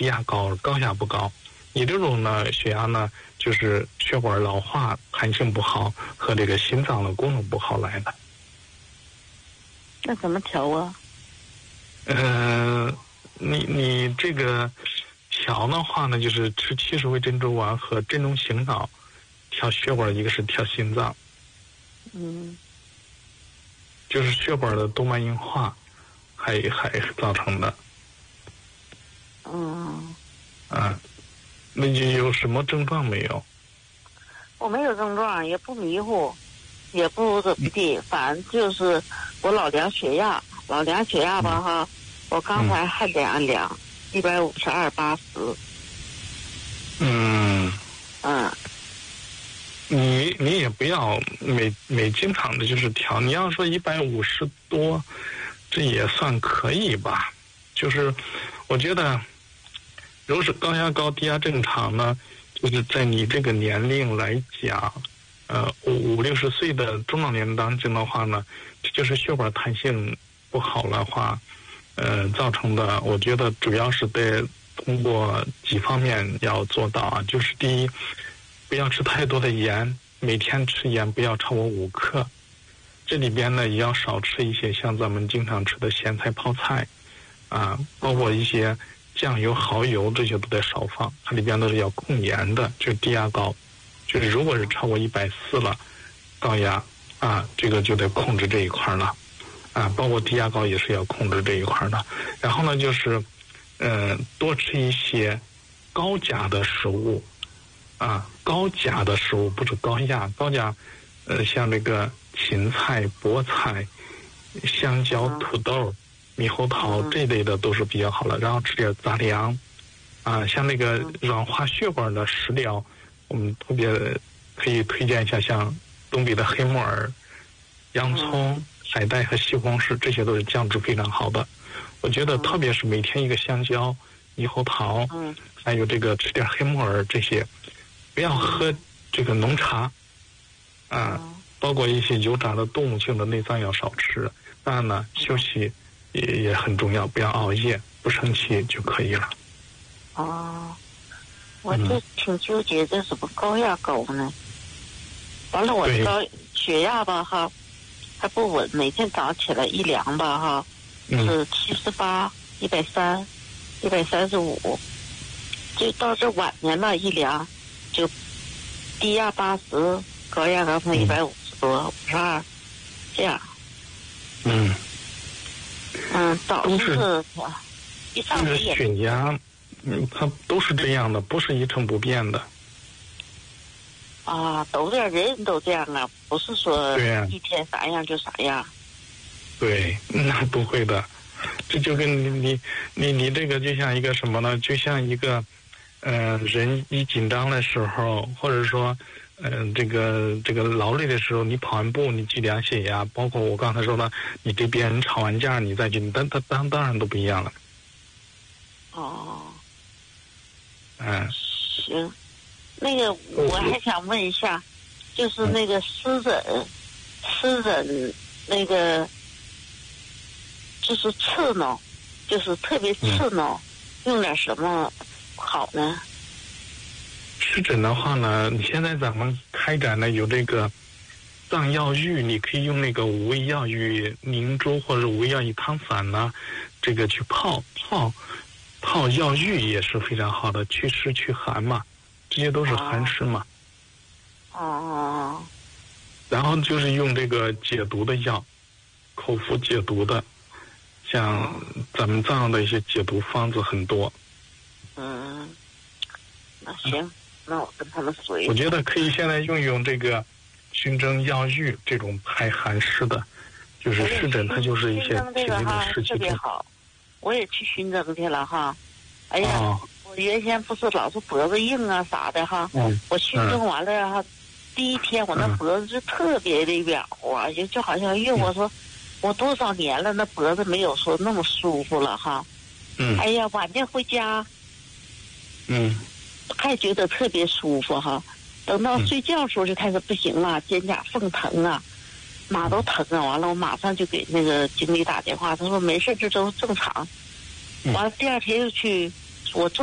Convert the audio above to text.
低压高，高压不高。你这种呢，血压呢，就是血管老化、弹性不好和这个心脏的功能不好来的。 那怎么调啊？ 你这个调的话呢，就是吃70味珍珠丸和珍珠醒脑，调血管，一个是调心脏。就是血管的动脉硬化，还造成的。那你有什么症状没有？ 我没有症状，也不迷糊，也不怎么地，反正就是我老量血压吧哈，我刚才还量152/80。 你也不要每经常的就是调，你要说150多，这也算可以吧。就是我觉得，如果是高压高低压正常呢，就是在你这个年龄来讲，50-60岁的中老年当中的话呢，这就是血管弹性不好的话，造成的。我觉得主要是得通过几方面要做到啊，就是第一，不要吃太多的盐，每天吃盐不要超过5克。这里边呢也要少吃一些像咱们经常吃的咸菜泡菜啊，包括一些酱油蚝油，这些都得少放，它里边都是要控盐的。就是低压高，就是如果是超过140了，高压啊，这个就得控制这一块了啊，包括低压高也是要控制这一块的。然后呢就是多吃一些高钾的食物啊，高钾的食物不是高压，高钾像这个芹菜、菠菜、香蕉、土豆、猕猴桃这类的都是比较好的。然后吃点杂粮啊，像那个软化血管的食疗，我们特别可以推荐一下，像东北的黑木耳、洋葱、海带和西红柿，这些都是降脂非常好的。我觉得特别是每天一个香蕉、猕猴桃，还有这个吃点黑木耳，这些不要喝这个浓茶啊，包括一些油炸的动物性的内脏要少吃。当然呢，休息也很重要，不要熬夜，不生气就可以了。 我就挺纠结，这怎么高压高呢？完了，我的血压吧哈还不稳，每天早上起来一量吧哈是78、130、135，就到这晚年了，一量就低压80，高压刚才150多、52，这样。早上是一上午也血压，它都是这样的，不是一成不变的。 都这样，人都这样啊，不是说一天啥样就啥样。 对，那不会的，这就跟你这个就像一个什么呢？就像一个人一紧张的时候，或者说这个劳累的时候，你跑完步你去量血压，包括我刚才说的，你对别人吵完架你再去，当然都不一样了。 行，那个我还想问一下，就是那个湿疹那个就是刺挠，就是特别刺挠，用点什么好呢？ 湿疹的话呢，你现在咱们开展的有这个藏药浴，你可以用那个五味药浴凝珠或者五味药浴汤散呢，这个去泡药浴也是非常好的，祛湿祛寒嘛，这些都是寒湿嘛。然后就是用这个解毒的药，口服解毒的，像咱们藏的一些解毒方子很多。 那行，那我跟他们说一下。 我觉得可以现在用这个熏蒸药浴这种排寒湿的，就是湿疹它就是一些体内的湿气特别好。我也去熏蒸去了哈。哎呀，我原先不是老是脖子硬啊啥的哈，我熏蒸完了哈，第一天我那脖子就特别的软和，就好像我说我多少年了，那脖子没有说那么舒服了哈。哎呀，晚上回家，还觉得特别舒服哈。等到睡觉的时候就开始不行了，肩胛缝疼啊，哪都疼啊。完了，我马上就给那个经理打电话，他说没事，这都正常。完了，第二天又去我